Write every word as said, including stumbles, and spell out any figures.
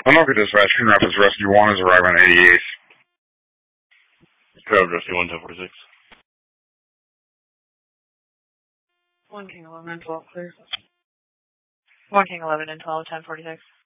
Anoka Dispatch, Coon Rapids Rescue one is arriving at eighty-eighth. Code Rescue one, ten forty-six. one King eleven and twelve, clear. one King eleven and twelve, ten forty-six.